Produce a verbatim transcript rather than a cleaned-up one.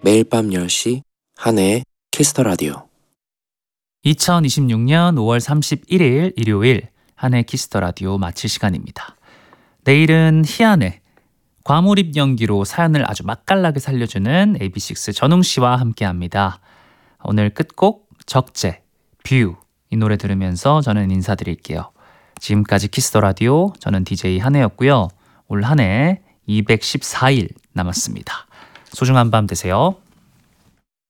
매일 밤 열 시 한혜의 키스터 라디오. 이천이십육 년 오월 삼십일 일 일요일 한혜 키스터 라디오 마칠 시간입니다. 내일은 희한의 과몰입 연기로 사연을 아주 맛깔나게 살려주는 에이비식스 전웅 씨와 함께합니다. 오늘 끝곡 적재, 뷰 이 노래 들으면서 저는 인사드릴게요. 지금까지 키스더 라디오, 저는 디제이 한혜였고요. 올 한 해 이백십사 일 남았습니다. 소중한 밤 되세요.